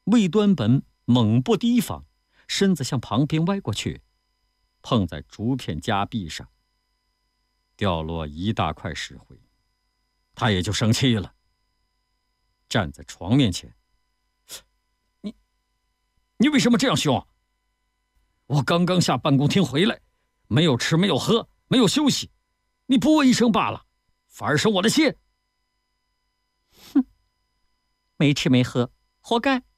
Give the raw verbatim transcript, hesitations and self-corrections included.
魏端本猛不提防，身子向旁边歪过去，碰在竹片夹壁上，掉落一大块石灰。他也就生气了，站在床面前：“你，你为什么这样凶啊？我刚刚下办公厅回来，没有吃，没有喝，没有休息，你不问一声罢了，反而生我的气。”“哼，没吃没喝，活该。